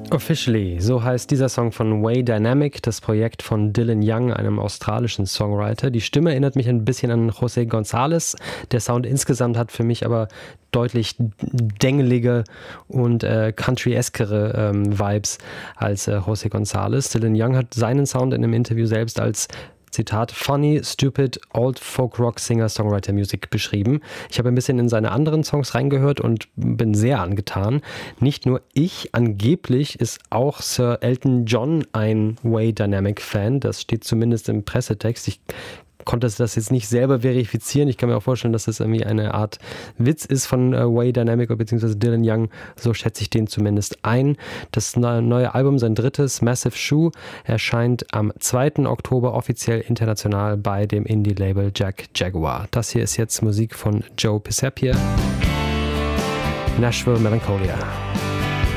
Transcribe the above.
Officially, so heißt dieser Song von Way Dynamic, das Projekt von Dylan Young, einem australischen Songwriter. Die Stimme erinnert mich ein bisschen an José González. Der Sound insgesamt hat für mich aber deutlich dängelige und country-eskere Vibes als José González. Dylan Young hat seinen Sound in einem Interview selbst als Zitat, funny, stupid, old folk rock singer Songwriter Music beschrieben. Ich habe ein bisschen in seine anderen Songs reingehört und bin sehr angetan. Nicht nur ich, angeblich ist auch Sir Elton John ein Way Dynamic Fan. Das steht zumindest im Pressetext. Ich konnte das jetzt nicht selber verifizieren. Ich kann mir auch vorstellen, dass das irgendwie eine Art Witz ist von Way Dynamic bzw. Dylan Young. So schätze ich den zumindest ein. Das neue Album, sein drittes, Massive Shoe, erscheint am 2. Oktober offiziell international bei dem Indie-Label Jack Jaguar. Das hier ist jetzt Musik von Joe Pisapia. Nashville Melancholia.